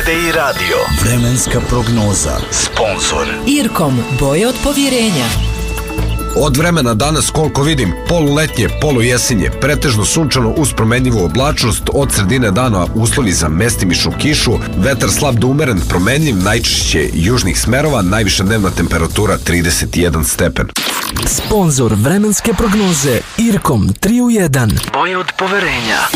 TDI radio. Vremenska prognoza. Sponzor Irkom, boje od povjerenja. Od vremena danas, koliko vidim, poluletnje, polujesenje, pretežno sunčano uz promenljivu oblačnost, od sredine dana uslovi za mestimičnu kišu, vetar slab do umeren, promenljiv, najčešće južnih smerova, najviša dnevna temperatura 31 stepen. Sponzor vremenske prognoze Irkom 3 u 1. boje od poverenja.